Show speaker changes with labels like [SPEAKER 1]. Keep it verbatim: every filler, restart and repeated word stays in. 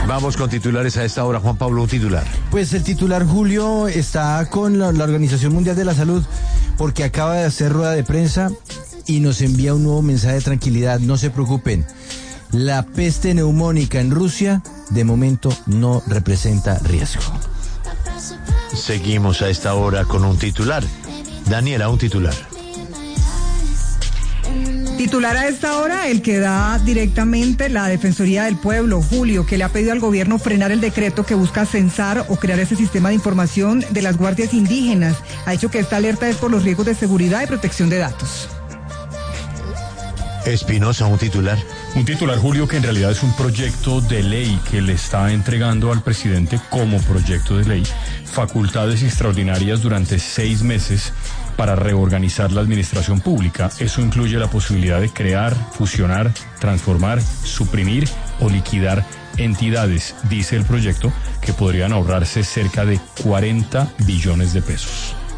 [SPEAKER 1] Vamos con titulares a esta hora. Juan Pablo, un titular.
[SPEAKER 2] Pues el titular, Julio, está con la, la Organización Mundial de la Salud porque acaba de hacer rueda de prensa y nos envía un nuevo mensaje de tranquilidad. No se preocupen. La peste neumónica en Rusia, de momento, no representa riesgo.
[SPEAKER 1] Seguimos a esta hora con un titular. Daniela, un titular.
[SPEAKER 3] Titular a esta hora, el que da directamente la Defensoría del Pueblo, Julio, que le ha pedido al gobierno frenar el decreto que busca censar o crear ese sistema de información de las guardias indígenas. Ha dicho que esta alerta es por los riesgos de seguridad y protección de datos.
[SPEAKER 1] Espinosa, un titular.
[SPEAKER 4] Un titular, Julio, que en realidad es un proyecto de ley que le está entregando al presidente como proyecto de ley facultades extraordinarias durante seis meses para reorganizar la administración pública. Eso incluye la posibilidad de crear, fusionar, transformar, suprimir o liquidar entidades, dice el proyecto, que podrían ahorrarse cerca de cuarenta billones de pesos.